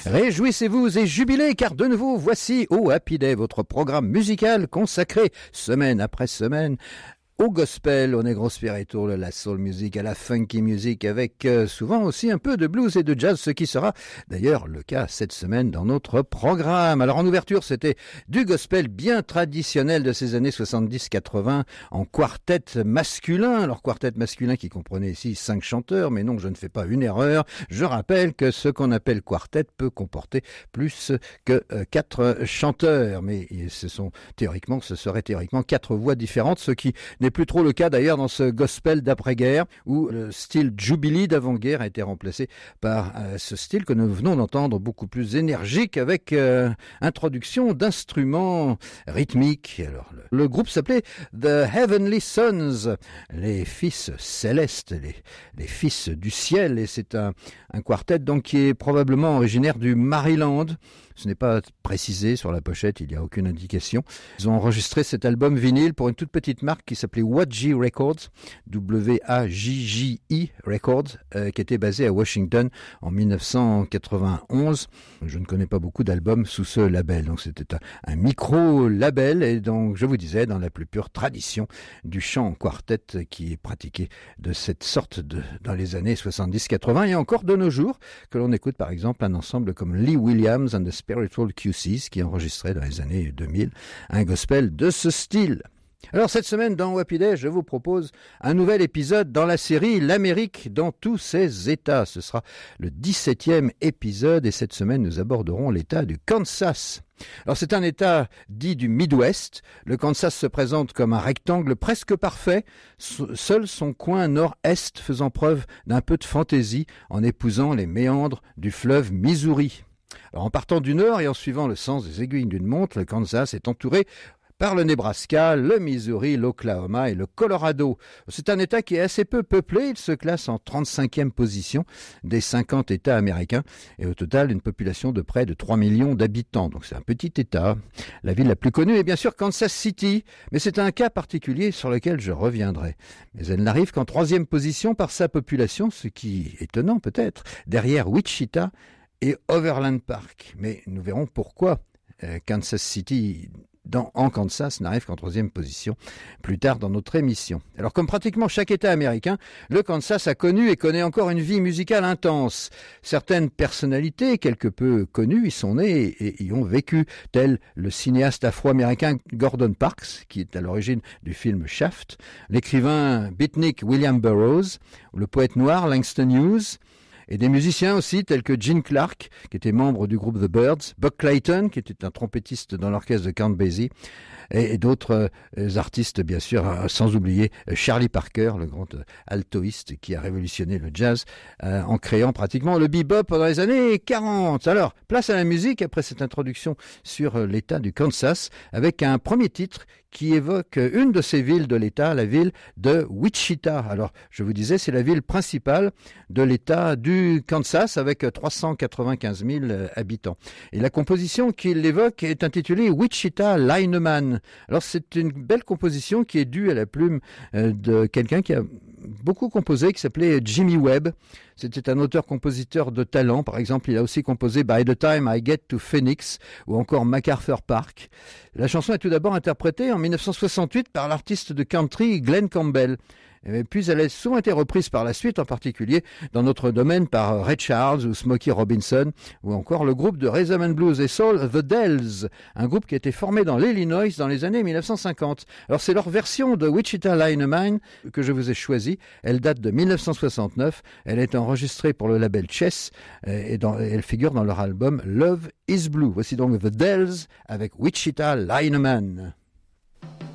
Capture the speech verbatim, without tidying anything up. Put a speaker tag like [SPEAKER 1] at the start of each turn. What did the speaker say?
[SPEAKER 1] Réjouissez-vous et jubilez car de nouveau voici au Happy Day, votre programme musical consacré semaine après semaine au gospel, au negro spiritual, à la soul music, à la funky music, avec euh, souvent aussi un peu de blues et de jazz, ce qui sera d'ailleurs le cas cette semaine dans notre programme. Alors en ouverture, c'était du gospel bien traditionnel de ces années soixante-dix quatre-vingts en quartet masculin. Alors quartet masculin qui comprenait ici cinq chanteurs, mais non, je ne fais pas une erreur. Je rappelle que ce qu'on appelle quartet peut comporter plus que euh, quatre chanteurs, mais ce sont théoriquement, ce serait théoriquement quatre voix différentes, ce qui n'est plus trop le cas d'ailleurs dans ce gospel d'après-guerre où le style Jubilee d'avant-guerre a été remplacé par euh, ce style que nous venons d'entendre, beaucoup plus énergique avec euh, introduction d'instruments rythmiques. Alors, le, le groupe s'appelait The Heavenly Sons, les fils célestes, les, les fils du ciel, et c'est un, un quartet donc qui est probablement originaire du Maryland. Ce n'est pas précisé sur la pochette, il n'y a aucune indication. Ils ont enregistré cet album vinyle pour une toute petite marque qui s'appelait Wajji Records, W A J J I Records, euh, qui était basée à Washington en dix-neuf cent quatre-vingt-onze. Je ne connais pas beaucoup d'albums sous ce label, donc c'était un, un micro-label, et donc je vous disais, dans la plus pure tradition du chant en quartet qui est pratiqué de cette sorte de, dans les années soixante-dix quatre-vingts, et encore de nos jours, que l'on écoute par exemple un ensemble comme Lee Williams and the Spiritual Q Cs qui enregistrait dans les années deux mille un gospel de ce style. Alors cette semaine dans Happy Day, je vous propose un nouvel épisode dans la série L'Amérique dans tous ses États. Ce sera le dix-septième épisode et cette semaine nous aborderons l'État du Kansas. Alors c'est un État dit du Midwest. Le Kansas se présente comme un rectangle presque parfait, seul son coin nord-est faisant preuve d'un peu de fantaisie en épousant les méandres du fleuve Missouri. Alors en partant du nord et en suivant le sens des aiguilles d'une montre, le Kansas est entouré par le Nebraska, le Missouri, l'Oklahoma et le Colorado. C'est un État qui est assez peu peuplé, il se classe en trente-cinquième position des cinquante États américains et au total une population de près de trois millions d'habitants. Donc c'est un petit État. La ville la plus connue est bien sûr Kansas City, mais c'est un cas particulier sur lequel je reviendrai. Mais elle n'arrive qu'en troisième position par sa population, ce qui est étonnant peut-être, derrière Wichita et Overland Park. Mais nous verrons pourquoi euh, Kansas City dans, en Kansas n'arrive qu'en troisième position plus tard dans notre émission. Alors comme pratiquement chaque État américain, le Kansas a connu et connaît encore une vie musicale intense. Certaines personnalités quelque peu connues y sont nées et y ont vécu, tels le cinéaste afro-américain Gordon Parks, qui est à l'origine du film Shaft, l'écrivain beatnik William Burroughs, le poète noir Langston Hughes, et des musiciens aussi tels que Gene Clark, qui était membre du groupe The Byrds, Buck Clayton, qui était un trompettiste dans l'orchestre de Count Basie, et, et d'autres euh, artistes, bien sûr, euh, sans oublier euh, Charlie Parker, le grand euh, altoïste qui a révolutionné le jazz euh, en créant pratiquement le bebop dans les années quarante. Alors, place à la musique après cette introduction sur euh, l'État du Kansas, avec un premier titre qui évoque une de ces villes de l'État, la ville de Wichita. Alors, je vous disais, c'est la ville principale de l'État du Kansas avec trois cent quatre-vingt-quinze mille habitants. Et la composition qu'il évoque est intitulée Wichita Lineman. Alors, c'est une belle composition qui est due à la plume de quelqu'un qui a beaucoup composé, qui s'appelait Jimmy Webb. C'était un auteur-compositeur de talent. Par exemple, il a aussi composé By the Time I Get to Phoenix ou encore MacArthur Park. La chanson est tout d'abord interprétée en dix-neuf cent soixante-huit par l'artiste de country Glenn Campbell. Et puis elle a souvent été reprise par la suite, en particulier dans notre domaine par Ray Charles ou Smokey Robinson, ou encore le groupe de rhythm and blues et soul The Dells, un groupe qui a été formé dans l'Illinois dans les années dix-neuf cent cinquante. Alors c'est leur version de Wichita Lineman que je vous ai choisie. Elle date de dix-neuf cent soixante-neuf. Elle est enregistrée pour le label Chess et dans, elle figure dans leur album Love is Blue. Voici donc The Dells avec Wichita Lineman.